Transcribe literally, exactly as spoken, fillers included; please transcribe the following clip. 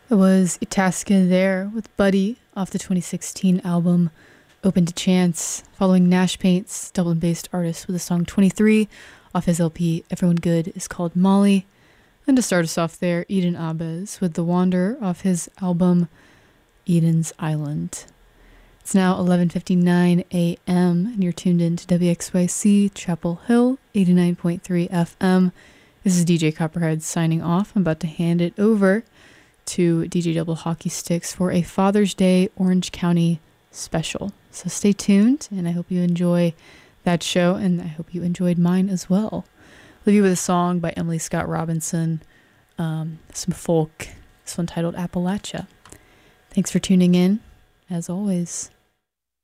It was Itasca there with Buddy off the twenty sixteen album Open to Chance, following Nash Paints, Dublin-based artist with the song twenty-three off his L P Everyone Good is Called Molly. And to start us off there, Eden Abes with The Wanderer off his album Eden's Island. It's now eleven fifty-nine a.m. and you're tuned in to W X Y C Chapel Hill, eighty-nine point three F M. This is D J Copperhead signing off. I'm about to hand it over to D J Double Hockey Sticks for a Father's Day Orange County special. So stay tuned, and I hope you enjoy that show, and I hope you enjoyed mine as well. Leave you with a song by Emily Scott Robinson, um, some folk, this one titled Appalachia. Thanks for tuning in, as always.